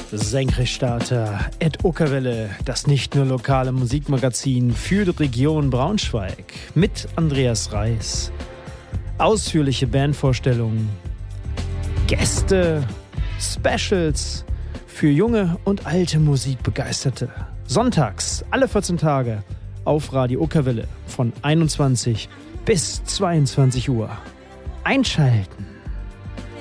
Senkrechtstarter @ Uckerwelle, das nicht nur lokale Musikmagazin für die Region Braunschweig mit Andreas Reis. Ausführliche Bandvorstellungen, Gäste, Specials für junge und alte Musikbegeisterte. Sonntags, alle 14 Tage auf Radio Uckerwelle von 21 bis 22 Uhr. Einschalten!